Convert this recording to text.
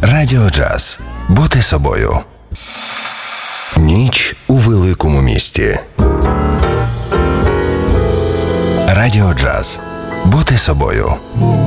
Радіо Джаз. Бути собою. Ніч у великому місті. Радіо Джаз. Бути собою.